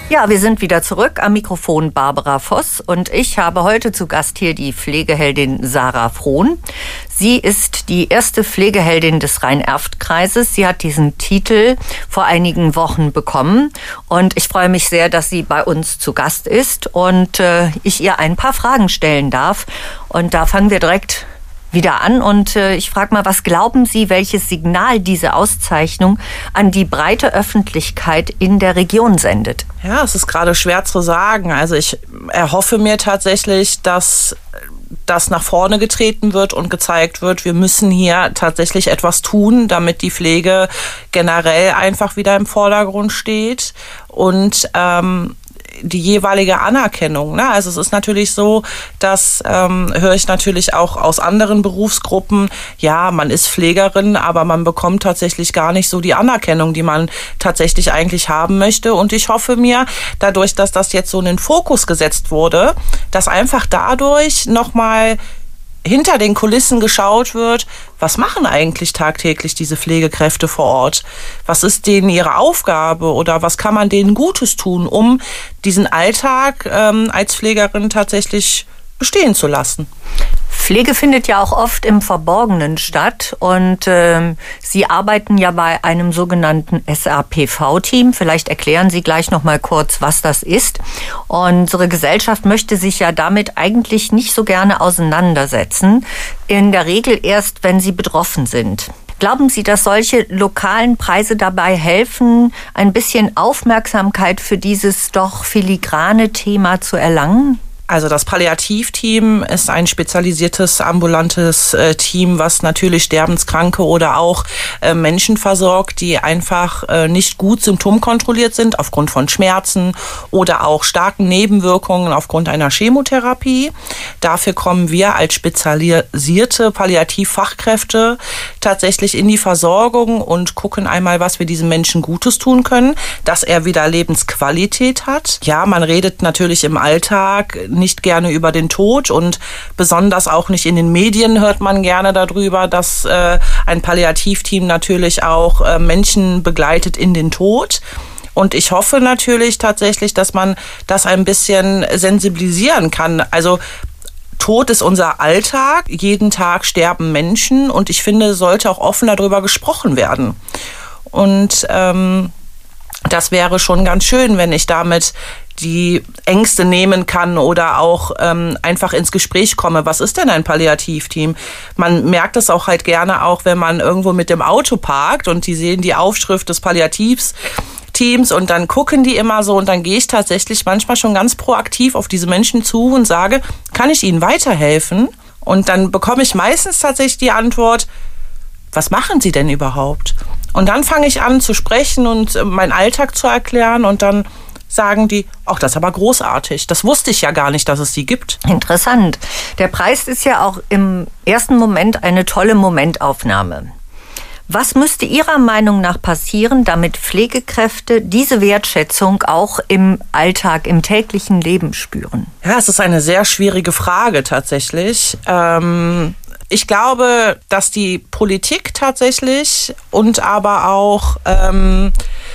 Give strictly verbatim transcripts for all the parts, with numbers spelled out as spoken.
Ja, wir sind wieder zurück am Mikrofon Barbara Voss und ich habe heute zu Gast hier die Pflegeheldin Sarah Frohn. Sie ist die erste Pflegeheldin des Rhein-Erft-Kreises. Sie hat diesen Titel vor einigen Wochen bekommen und ich freue mich sehr, dass sie bei uns zu Gast ist und äh, ich ihr ein paar Fragen stellen darf. Und da fangen wir direkt wieder an und äh, ich frage mal, was glauben Sie, welches Signal diese Auszeichnung an die breite Öffentlichkeit in der Region sendet? Ja, es ist gerade schwer zu sagen. Also ich erhoffe mir tatsächlich, dass das nach vorne getreten wird und gezeigt wird, wir müssen hier tatsächlich etwas tun, damit die Pflege generell einfach wieder im Vordergrund steht und ähm, die jeweilige Anerkennung. Ne? Also es ist natürlich so, das ähm, höre ich natürlich auch aus anderen Berufsgruppen, ja, man ist Pflegerin, aber man bekommt tatsächlich gar nicht so die Anerkennung, die man tatsächlich eigentlich haben möchte. Und ich hoffe mir, dadurch, dass das jetzt so in den Fokus gesetzt wurde, dass einfach dadurch nochmal hinter den Kulissen geschaut wird, was machen eigentlich tagtäglich diese Pflegekräfte vor Ort? Was ist denen ihre Aufgabe oder was kann man denen Gutes tun, um diesen Alltag ähm, als Pflegerin tatsächlich bestehen zu lassen? Pflege findet ja auch oft im Verborgenen statt und ähm, Sie arbeiten ja bei einem sogenannten S A P V-Team. Vielleicht erklären Sie gleich noch mal kurz, was das ist. Unsere Gesellschaft möchte sich ja damit eigentlich nicht so gerne auseinandersetzen. In der Regel erst, wenn sie betroffen sind. Glauben Sie, dass solche lokalen Preise dabei helfen, ein bisschen Aufmerksamkeit für dieses doch filigrane Thema zu erlangen? Also das Palliativteam ist ein spezialisiertes ambulantes äh, Team, was natürlich Sterbenskranke oder auch äh, Menschen versorgt, die einfach äh, nicht gut symptomkontrolliert sind aufgrund von Schmerzen oder auch starken Nebenwirkungen aufgrund einer Chemotherapie. Dafür kommen wir als spezialisierte Palliativfachkräfte tatsächlich in die Versorgung und gucken einmal, was wir diesem Menschen Gutes tun können, dass er wieder Lebensqualität hat. Ja, man redet natürlich im Alltag nicht gerne über den Tod und besonders auch nicht in den Medien hört man gerne darüber, dass äh, ein Palliativteam natürlich auch äh, Menschen begleitet in den Tod. Und ich hoffe natürlich tatsächlich, dass man das ein bisschen sensibilisieren kann. Also Tod ist unser Alltag, jeden Tag sterben Menschen und ich finde, sollte auch offen darüber gesprochen werden. Und ähm, das wäre schon ganz schön, wenn ich damit die Ängste nehmen kann oder auch ähm, einfach ins Gespräch komme. Was ist denn ein Palliativteam? Man merkt es auch halt gerne auch, wenn man irgendwo mit dem Auto parkt und die sehen die Aufschrift des Palliativteams und dann gucken die immer so und dann gehe ich tatsächlich manchmal schon ganz proaktiv auf diese Menschen zu und sage, kann ich ihnen weiterhelfen? Und dann bekomme ich meistens tatsächlich die Antwort, was machen Sie denn überhaupt? Und dann fange ich an zu sprechen und äh, meinen Alltag zu erklären und dann sagen die, ach, das ist aber großartig. Das wusste ich ja gar nicht, dass es die gibt. Interessant. Der Preis ist ja auch im ersten Moment eine tolle Momentaufnahme. Was müsste Ihrer Meinung nach passieren, damit Pflegekräfte diese Wertschätzung auch im Alltag, im täglichen Leben spüren? Ja, es ist eine sehr schwierige Frage tatsächlich. Ähm Ich glaube, dass die Politik tatsächlich und aber auch ähm,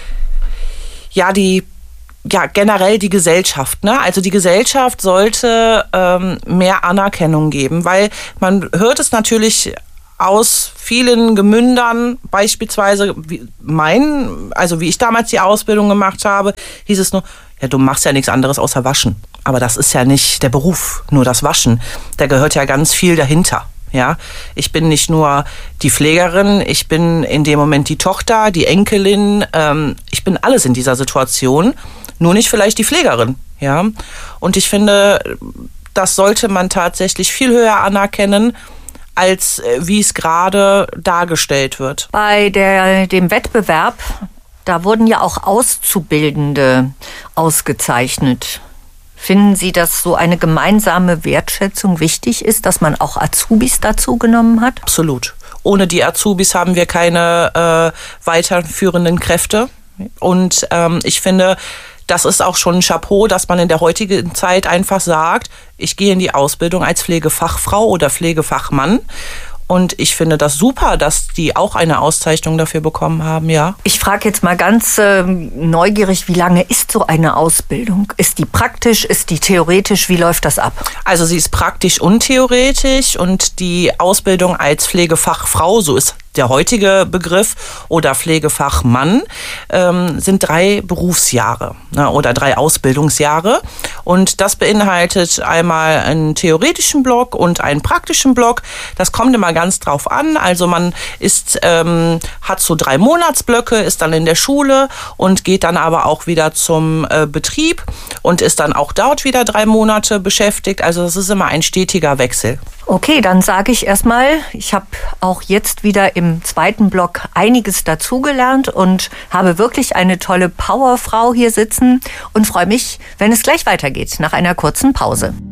ja die ja generell die Gesellschaft, ne? Also die Gesellschaft sollte ähm, mehr Anerkennung geben, weil man hört es natürlich aus vielen Gemündern, beispielsweise wie mein, also wie ich damals die Ausbildung gemacht habe, hieß es nur, ja, du machst ja nichts anderes außer waschen. Aber das ist ja nicht der Beruf, nur das Waschen. Da gehört ja ganz viel dahinter. Ja, ich bin nicht nur die Pflegerin, ich bin in dem Moment die Tochter, die Enkelin, ähm, ich bin alles in dieser Situation, nur nicht vielleicht die Pflegerin. Ja, und ich finde, das sollte man tatsächlich viel höher anerkennen, als wie es gerade dargestellt wird. Bei der, dem Wettbewerb, da wurden ja auch Auszubildende ausgezeichnet. Finden Sie, dass so eine gemeinsame Wertschätzung wichtig ist, dass man auch Azubis dazu genommen hat? Absolut. Ohne die Azubis haben wir keine äh, weiterführenden Kräfte. Und ähm, ich finde, das ist auch schon ein Chapeau, dass man in der heutigen Zeit einfach sagt, ich gehe in die Ausbildung als Pflegefachfrau oder Pflegefachmann Und ich finde das super, dass die auch eine Auszeichnung dafür bekommen haben, ja. Ich frage jetzt mal ganz äh, neugierig, wie lange ist so eine Ausbildung? Ist die praktisch, ist die theoretisch, wie läuft das ab? Also sie ist praktisch und theoretisch und die Ausbildung als Pflegefachfrau, so ist der heutige Begriff, oder Pflegefachmann, ähm, sind drei Berufsjahre, ne, oder drei Ausbildungsjahre. Und das beinhaltet einmal einen theoretischen Block und einen praktischen Block. Das kommt immer ganz drauf an. Also man ist, ähm, hat so drei Monatsblöcke, ist dann in der Schule und geht dann aber auch wieder zum äh, Betrieb und ist dann auch dort wieder drei Monate beschäftigt. Also das ist immer ein stetiger Wechsel. Okay, dann sage ich erstmal, ich habe auch jetzt wieder im zweiten Block einiges dazugelernt und habe wirklich eine tolle Powerfrau hier sitzen und freue mich, wenn es gleich weitergeht nach einer kurzen Pause.